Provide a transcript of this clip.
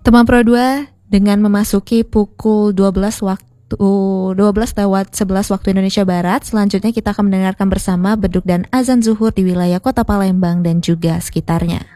Teman Pro 2 dengan memasuki pukul 12 lewat 11 waktu Indonesia Barat. Selanjutnya kita akan mendengarkan bersama beduk dan azan zuhur di wilayah Kota Palembang dan juga sekitarnya.